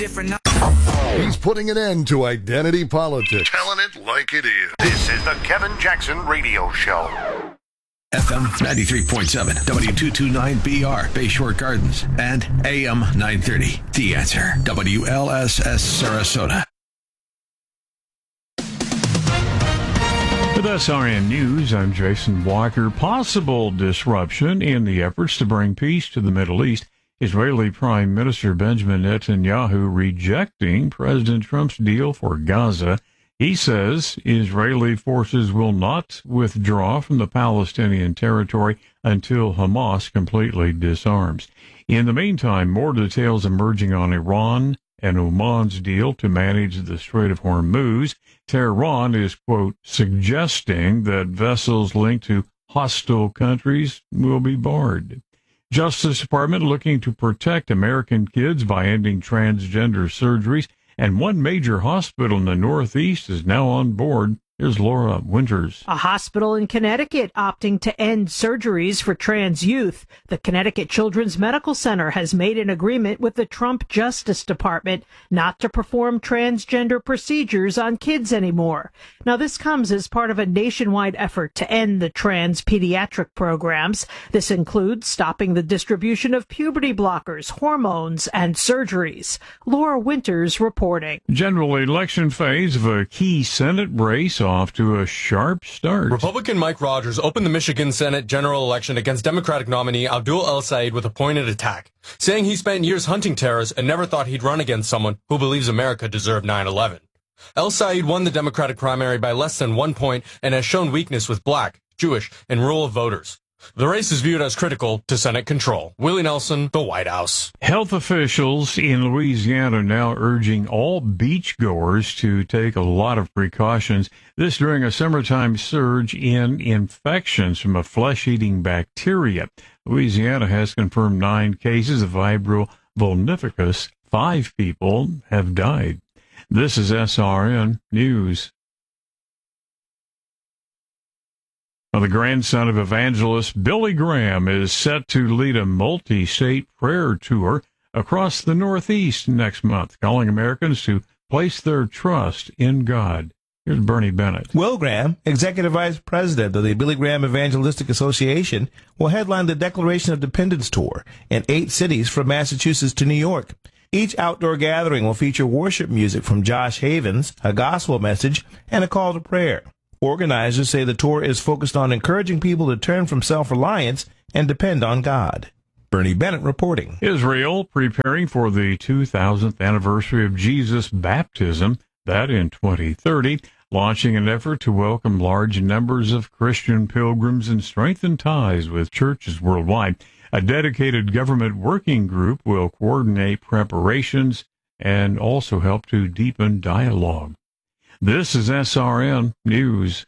Different. He's putting an end to identity politics. Telling it like it is. This is the Kevin Jackson Radio Show. FM 93.7, W229BR, Bayshore Gardens, and AM 930. The Answer, WLSS Sarasota. With SRN News, I'm Jason Walker. Possible disruption in the efforts to bring peace to the Middle East. Israeli Prime Minister Benjamin Netanyahu rejecting President Trump's deal for Gaza. He says Israeli forces will not withdraw from the Palestinian territory until Hamas completely disarms. In the meantime, more details emerging on Iran and Oman's deal to manage the Strait of Hormuz. Tehran is, quote, suggesting that vessels linked to hostile countries will be barred. Justice Department looking to protect American kids by ending transgender surgeries, and one major hospital in the Northeast is now on board. Here's Laura Winters. A hospital in Connecticut opting to end surgeries for trans youth. The Connecticut Children's Medical Center has made an agreement with the Trump Justice Department not to perform transgender procedures on kids anymore. Now, this comes as part of a nationwide effort to end the trans pediatric programs. This includes stopping the distribution of puberty blockers, hormones, and surgeries. Laura Winters reporting. General election phase of a key Senate race off to a sharp start. Republican Mike Rogers opened the Michigan Senate general election against Democratic nominee Abdul El-Sayed with a pointed attack, saying he spent years hunting terrorists and never thought he'd run against someone who believes America deserved 9/11. El-Sayed won the Democratic primary by less than 1 point and has shown weakness with black, Jewish, and rural voters. The race is viewed as critical to Senate control. Willie Nelson, the White House. Health officials in Louisiana now urging all beachgoers to take a lot of precautions. This during a summertime surge in infections from a flesh-eating bacteria. Louisiana has confirmed 9 cases of Vibrio vulnificus. 5 people have died. This is SRN News. The grandson of evangelist Billy Graham is set to lead a multi-state prayer tour across the Northeast next month, calling Americans to place their trust in God. Here's Bernie Bennett. Will Graham, Executive Vice President of the Billy Graham Evangelistic Association, will headline the Declaration of Dependence Tour in 8 cities from Massachusetts to New York. Each outdoor gathering will feature worship music from Josh Havens, a gospel message, and a call to prayer. Organizers say the tour is focused on encouraging people to turn from self-reliance and depend on God. Bernie Bennett reporting. Israel preparing for the 2000th anniversary of Jesus' baptism, that in 2030, launching an effort to welcome large numbers of Christian pilgrims and strengthen ties with churches worldwide. A dedicated government working group will coordinate preparations and also help to deepen dialogue. This is SRN News.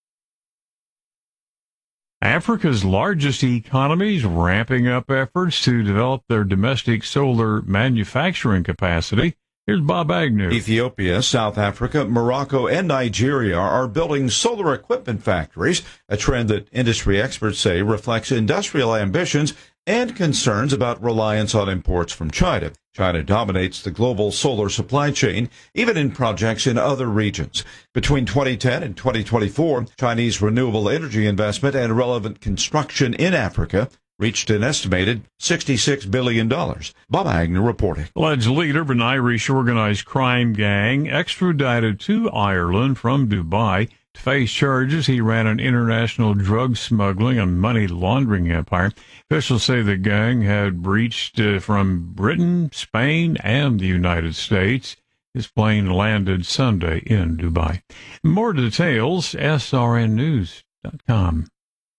Africa's largest economies ramping up efforts to develop their domestic solar manufacturing capacity. Here's Bob Agnew. Ethiopia, South Africa, Morocco, and Nigeria are building solar equipment factories, a trend that industry experts say reflects industrial ambitions and concerns about reliance on imports from China. China dominates the global solar supply chain, even in projects in other regions. Between 2010 and 2024, Chinese renewable energy investment and relevant construction in Africa reached an estimated $66 billion. Bob Agnew reporting. Alleged leader of an Irish organized crime gang extradited to Ireland from Dubai to face charges. He ran an international drug smuggling and money laundering empire. Officials say the gang had breached from Britain, Spain, and the United States. His plane landed Sunday in Dubai. More details, srnnews.com.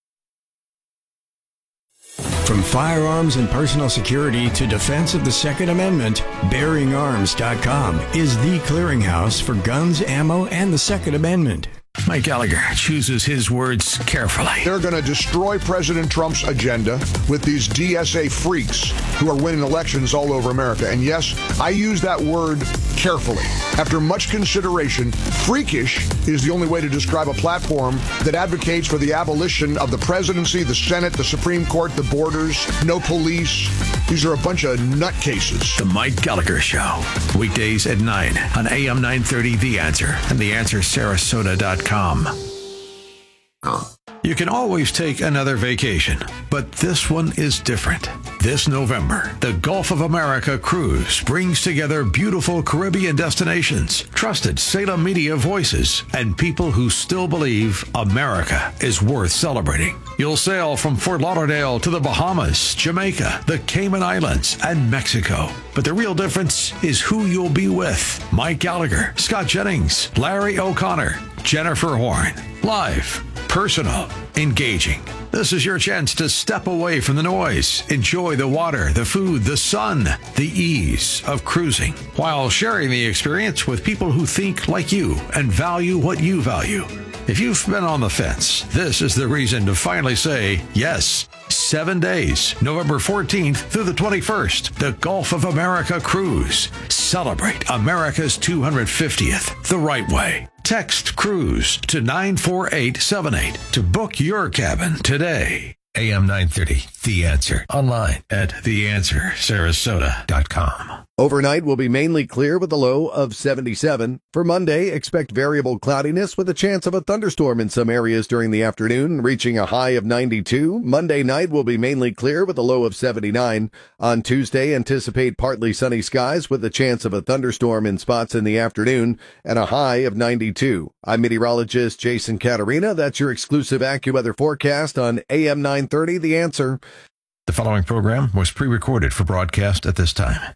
From firearms and personal security to defense of the Second Amendment, BearingArms.com is the clearinghouse for guns, ammo, and the Second Amendment. Mike Gallagher chooses his words carefully. They're going to destroy President Trump's agenda with these DSA freaks who are winning elections all over America. And yes, I use that word carefully. After much consideration, freakish is the only way to describe a platform that advocates for the abolition of the presidency, the Senate, the Supreme Court, the borders, no police. These are a bunch of nutcases. The Mike Gallagher Show. Weekdays at 9 on AM 930 The Answer and TheAnswerSarasota.com. You can always take another vacation, but this one is different. This November, the Gulf of America Cruise brings together beautiful Caribbean destinations, trusted Salem media voices, and people who still believe America is worth celebrating. You'll sail from Fort Lauderdale to the Bahamas, Jamaica, the Cayman Islands, and Mexico. But the real difference is who you'll be with. Mike Gallagher, Scott Jennings, Larry O'Connor, Jennifer Horn. Live, personal, engaging. This is your chance to step away from the noise, enjoy the water, the food, the sun, the ease of cruising, while sharing the experience with people who think like you and value what you value. If you've been on the fence, this is the reason to finally say yes. 7 days, November 14th through the 21st, the Gulf of America Cruise. Celebrate America's 250th the right way. Text CRUISE to 94878 to book your cabin today. AM 930, The Answer. Online at TheAnswerSarasota.com. Overnight will be mainly clear with a low of 77. For Monday, expect variable cloudiness with a chance of a thunderstorm in some areas during the afternoon, reaching a high of 92. Monday night will be mainly clear with a low of 79. On Tuesday, anticipate partly sunny skies with a chance of a thunderstorm in spots in the afternoon and a high of 92. I'm meteorologist Jason Caterina. That's your exclusive AccuWeather forecast on AM 930, The Answer. The following program was pre-recorded for broadcast at this time.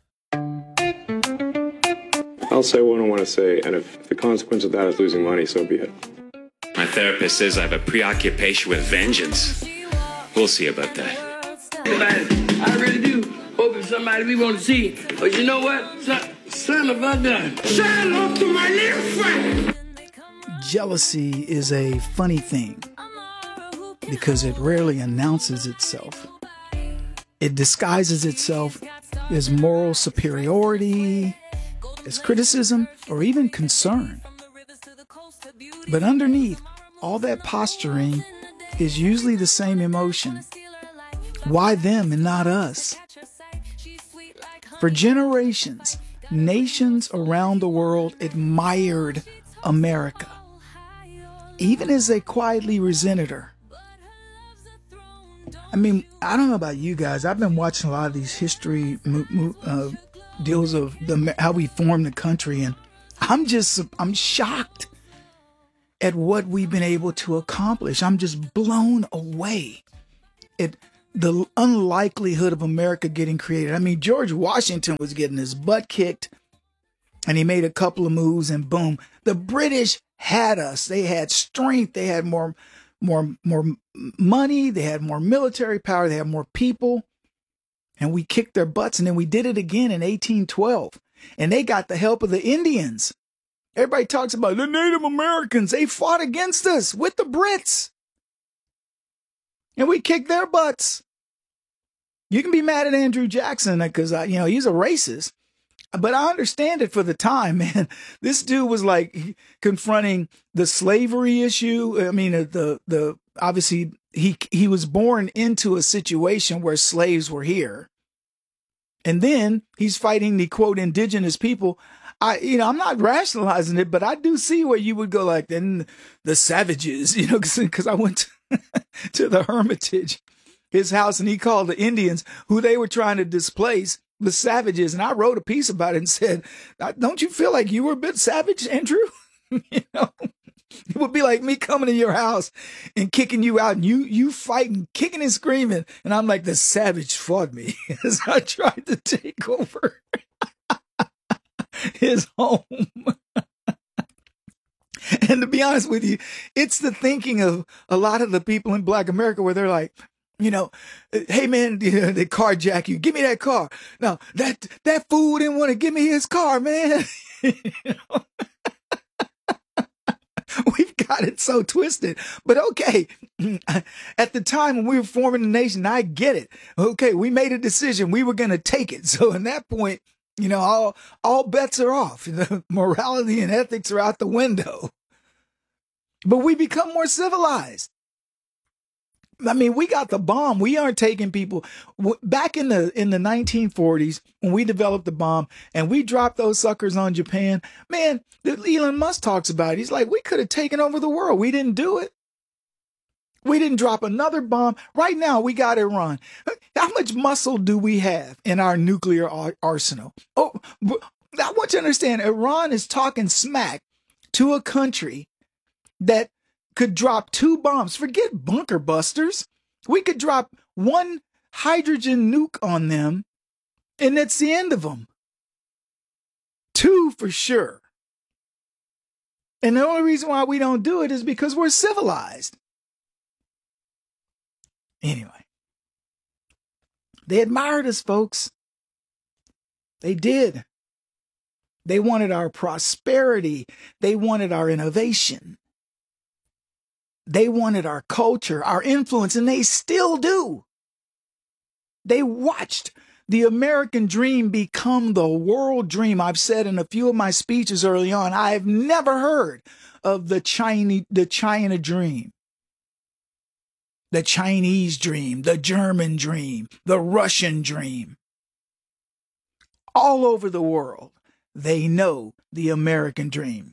I'll say what I want to say, and if the consequence of that is losing money, so be it. My therapist says I have a preoccupation with vengeance. We'll see about that. I really do hope it's somebody we want to see. But you know what? Son of a gun. Shout out to my little friend. Jealousy is a funny thing because it rarely announces itself. It disguises itself as moral superiority, as criticism, or even concern. But underneath all that posturing is usually the same emotion. Why them and not us? For generations, nations around the world admired America, even as they quietly resented her. I mean, I don't know about you guys. I've been watching a lot of these history deals of how we formed the country, and I'm shocked at what we've been able to accomplish. I'm just blown away at the unlikelihood of America getting created. I mean, George Washington was getting his butt kicked, and he made a couple of moves, and boom, the British had us. They had strength. They had more money. They had more military power. They had more people. And we kicked their butts. And then we did it again in 1812. And they got the help of the Indians. Everybody talks about the Native Americans. They fought against us with the Brits. And we kicked their butts. You can be mad at Andrew Jackson because, he's a racist. But I understand it for the time, man. This dude was like confronting the slavery issue. I mean, obviously he was born into a situation where slaves were here. And then he's fighting the quote indigenous people. I'm not rationalizing it, but I do see where you would go like, then the savages, because I went to the Hermitage, his house, and he called the Indians who they were trying to displace the savages. And I wrote a piece about it and said, don't you feel like you were a bit savage, Andrew? It would be like me coming to your house and kicking you out and you fighting, kicking and screaming. And I'm like, the savage fought me as I tried to take over his home. And to be honest with you, it's the thinking of a lot of the people in Black America where they're like, hey man, they carjack you. Give me that car. No, that fool didn't want to give me his car, man. We've got it so twisted. But okay, at the time when we were forming the nation, I get it. Okay, we made a decision. We were going to take it. So in that point, You know, all bets are off. The morality and ethics are out the window. But we become more civilized. I mean, we got the bomb. We aren't taking people back in the 1940s when we developed the bomb and we dropped those suckers on Japan. Man, Elon Musk talks about it. He's like, we could have taken over the world. We didn't do it. We didn't drop another bomb. Right now, we got Iran. How much muscle do we have in our nuclear arsenal? Oh, I want you to understand, Iran is talking smack to a country that could drop 2 bombs. Forget bunker busters. We could drop 1 hydrogen nuke on them, and that's the end of them. 2 for sure. And the only reason why we don't do it is because we're civilized. Anyway, they admired us, folks. They did. They wanted our prosperity. They wanted our innovation. They wanted our culture, our influence, and they still do. They watched the American dream become the world dream. I've said in a few of my speeches early on, I've never heard of the China dream. The Chinese dream, the German dream, the Russian dream. All over the world, they know the American dream.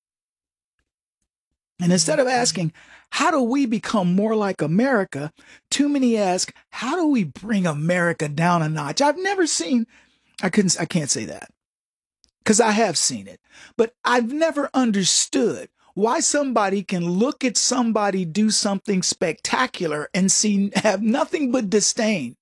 And instead of asking, how do we become more like America? Too many ask, how do we bring America down a notch? I've never seen, I can't say that because I have seen it, but I've never understood why somebody can look at somebody do something spectacular and have nothing but disdain.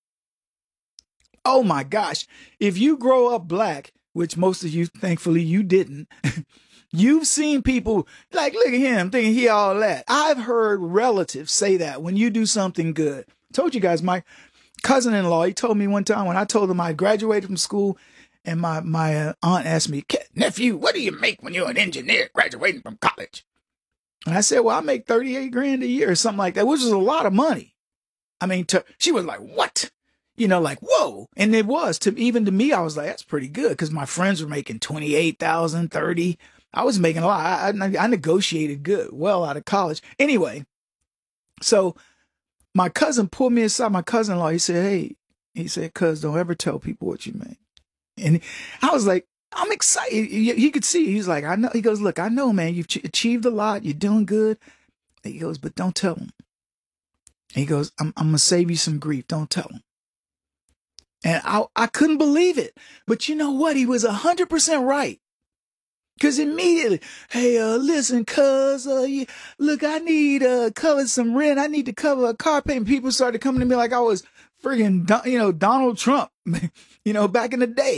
Oh my gosh. If you grow up black, which most of you, thankfully, you didn't, you've seen people like, look at him thinking he all that. I've heard relatives say that when you do something good. I told you guys, my cousin-in-law, he told me one time when I told him I graduated from school, and my aunt asked me, nephew, what do you make when you're an engineer graduating from college? And I said, well, I make $38,000 a year or something like that, which is a lot of money. I mean, she was like, what? You know, like, whoa. And it was even to me, I was like, that's pretty good. Cause my friends were making 28,000, 30. I was making a lot. I negotiated good, well out of college. Anyway, so my cousin pulled me aside, my cousin-in-law, he said, cuz don't ever tell people what you make. And I was like, I'm excited. You could see, he's like, I know. He goes, look, I know, man, you've achieved a lot. You're doing good. He goes, but don't tell him. And he goes, I'm going to save you some grief. Don't tell him. And I couldn't believe it. But you know what? He was 100% right. Because immediately, hey, listen, cuz, look, I need cover some rent. I need to cover a car payment. People started coming to me like I was friggin', Donald Trump, back in the day.